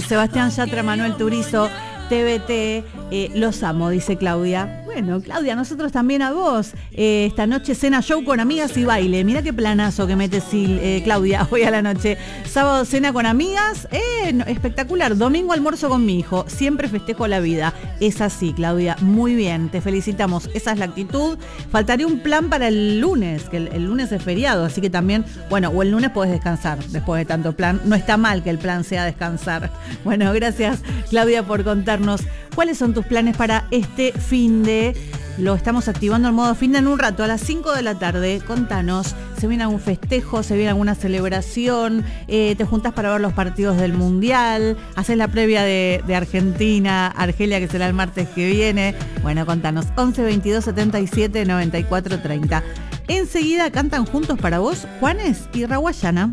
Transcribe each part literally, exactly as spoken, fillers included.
Sebastián Yatra, Manuel Turizo, T V T, eh, los amo, dice Claudia. Bueno, Claudia, nosotros también a vos. Eh, esta noche cena show con amigas y baile. Mirá qué planazo que mete Sil, eh, Claudia hoy a la noche. Sábado cena con amigas, eh, no, espectacular. Domingo almuerzo con mi hijo. Siempre festejo la vida. Es así, Claudia. Muy bien, te felicitamos. Esa es la actitud. Faltaría un plan para el lunes, que el, el lunes es feriado, así que también, bueno, o el lunes podés descansar después de tanto plan. No está mal que el plan sea descansar. Bueno, gracias, Claudia, por contar. ¿Cuáles son tus planes para este fin de? Lo estamos activando en modo fin de en un rato, a las cinco de la tarde. Contanos, ¿se viene algún festejo? ¿Se viene alguna celebración? Eh, ¿Te juntás para ver los partidos del Mundial? ¿Haces la previa de, de Argentina, Argelia, que será el martes que viene? Bueno, contanos, once veintidós setenta y siete noventa y cuatro treinta. Enseguida cantan juntos para vos Juanes y Raguayana.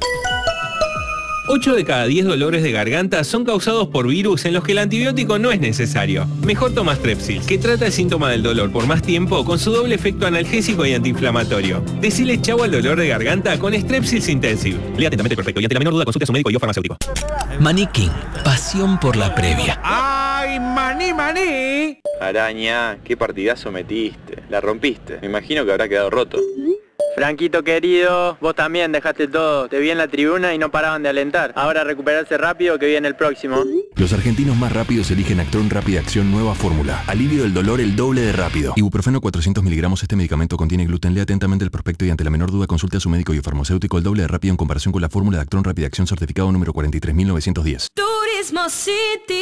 ocho de cada diez dolores de garganta son causados por virus en los que el antibiótico no es necesario. Mejor toma Strepsil, que trata el síntoma del dolor por más tiempo con su doble efecto analgésico y antiinflamatorio. Decile chau al dolor de garganta con Strepsils Intensive. Lea atentamente el prospecto y ante la menor duda consulte a su médico y o farmacéutico. Maní King, pasión por la previa. ¡Ay, maní, maní! Araña, qué partidazo metiste. La rompiste. Me imagino que habrá quedado roto. Franquito querido, vos también dejaste todo. Te vi en la tribuna y no paraban de alentar. Ahora recuperarse rápido que viene el próximo. Los argentinos más rápidos eligen Actron Rápida Acción nueva fórmula. Alivio del dolor el doble de rápido. Ibuprofeno cuatrocientos miligramos. Este medicamento contiene gluten. Lea atentamente el prospecto y ante la menor duda consulte a su médico y farmacéutico. El doble de rápido en comparación con la fórmula de Actron Rápida Acción certificado número cuarenta y tres mil novecientos diez. Turismo City,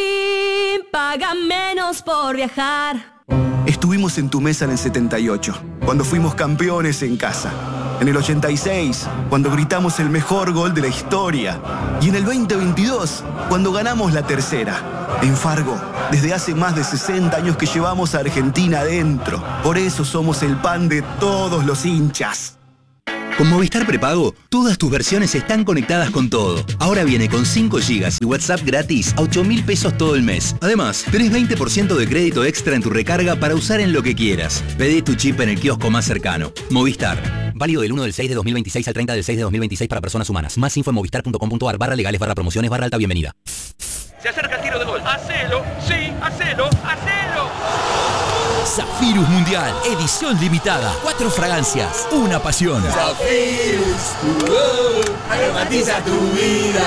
paga menos por viajar. Estuvimos en tu mesa en el setenta y ocho, cuando fuimos campeones en casa. En el ochenta y seis, cuando gritamos el mejor gol de la historia. Y en el veinte veintidós, cuando ganamos la tercera. En Fargo, desde hace más de sesenta años que llevamos a Argentina adentro. Por eso somos el pan de todos los hinchas. Con Movistar Prepago, todas tus versiones están conectadas con todo. Ahora viene con cinco gigas y WhatsApp gratis a ocho mil pesos todo el mes. Además, tenés veinte por ciento de crédito extra en tu recarga para usar en lo que quieras. Pedí tu chip en el kiosco más cercano. Movistar. Válido del uno del seis de dos mil veintiséis al treinta del seis de dos mil veintiséis para personas humanas. Más info en movistar.com.ar barra legales barra promociones barra alta bienvenida. Se acerca el tiro de gol. ¡Hacelo! ¡Sí! ¡Hacelo! ¡Hacelo! Zafirus Mundial, edición limitada. Cuatro fragancias, una pasión. Zafirus, uh, aromatiza tu vida.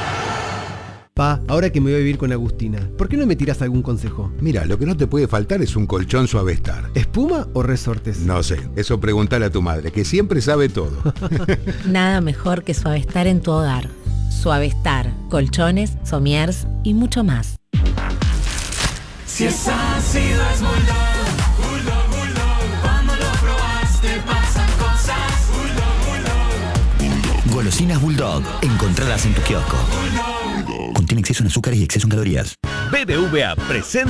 Pa, ahora que me voy a vivir con Agustina, ¿por qué no me tiras algún consejo? Mira, lo que no te puede faltar es un colchón Suavestar. ¿Espuma o resortes? No sé, eso preguntale a tu madre, que siempre sabe todo. Nada mejor que Suavestar en tu hogar. Suavestar, colchones, somiers y mucho más. Si es ácido es Bulldog, Bulldog, Bulldog. Cuando lo probaste pasan cosas. Bulldog, Bulldog. Golosinas Bulldog, encontralas en tu kiosco. Bulldog. Contiene exceso en azúcares y exceso en calorías. B B V A presenta